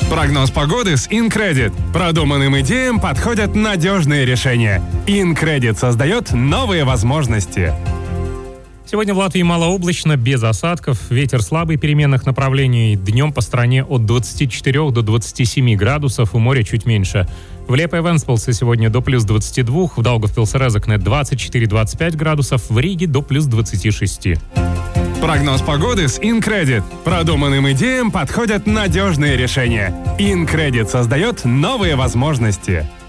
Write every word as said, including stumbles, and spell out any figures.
Прогноз погоды с InCredit. Продуманным идеям подходят надежные решения. InCredit создает новые возможности. Сегодня в Латвии малооблачно, без осадков. Ветер слабый переменных направлений. Днем по стране от двадцати четырёх до двадцати семи градусов, у моря чуть меньше. В Лепе Венспилсе сегодня до плюс двадцати двух, в Даугавпилсе-Резекне двадцать четыре - двадцать пять градусов, в Риге до плюс двадцати шести. Прогноз погоды с InCredit. Продуманным идеям подходят надежные решения. InCredit создает новые возможности.